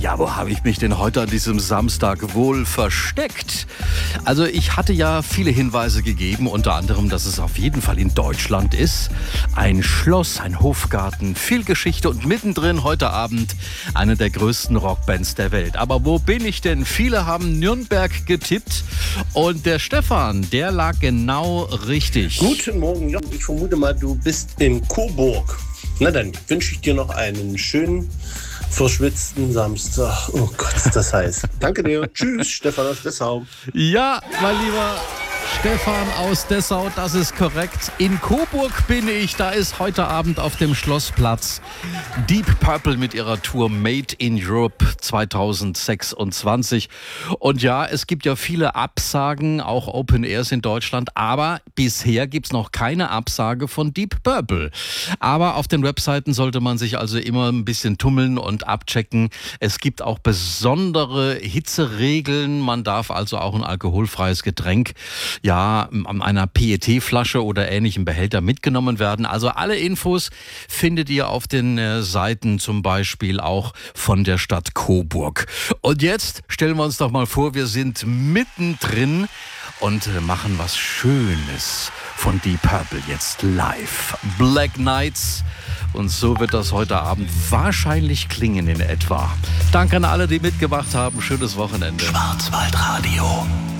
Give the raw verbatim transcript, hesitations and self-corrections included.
Ja, wo habe ich mich denn heute an diesem Samstag wohl versteckt? Also ich hatte ja viele Hinweise gegeben, unter anderem, dass es auf jeden Fall in Deutschland ist. Ein Schloss, ein Hofgarten, viel Geschichte und mittendrin heute Abend eine der größten Rockbands der Welt. Aber wo bin ich denn? Viele haben Nürnberg getippt und der Stefan, der lag genau richtig. Guten Morgen, Jan. Ich vermute mal, du bist in Coburg. Na dann wünsche ich dir noch einen schönen, verschwitzten Samstag. Oh Gott, ist das heiß. Danke dir. Tschüss, Stefan aus Dessau. Ja, mein lieber Stefan aus Dessau, das ist korrekt. In Coburg bin ich, da ist heute Abend auf dem Schlossplatz Deep Purple mit ihrer Tour Made in Europe zweitausendsechsundzwanzig. Und ja, es gibt ja viele Absagen, auch Open Airs in Deutschland, aber bisher gibt es noch keine Absage von Deep Purple. Aber auf den Webseiten sollte man sich also immer ein bisschen tummeln und abchecken. Es gibt auch besondere Hitzeregeln, man darf also auch ein alkoholfreies Getränk ja, an einer P E T-Flasche oder ähnlichem Behälter mitgenommen werden. Also alle Infos findet ihr auf den äh, Seiten zum Beispiel auch von der Stadt Coburg. Und jetzt stellen wir uns doch mal vor, wir sind mittendrin und äh, machen was Schönes von Deep Purple jetzt live. Black Knights. Und so wird das heute Abend wahrscheinlich klingen in etwa. Danke an alle, die mitgemacht haben. Schönes Wochenende. Schwarzwaldradio.